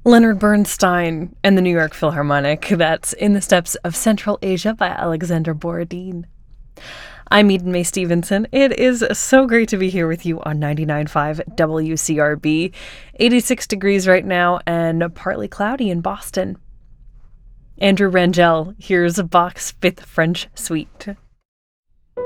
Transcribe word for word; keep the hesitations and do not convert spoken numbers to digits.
Leonard Bernstein and the New York Philharmonic. That's In the Steppes of Central Asia by Alexander Borodin. I'm Eden May Stevenson. It is so great to be here with you on ninety-nine point five W C R B. eighty-six degrees right now and partly cloudy in Boston. Andrew Rangel, here's Bach's Fifth French Suite.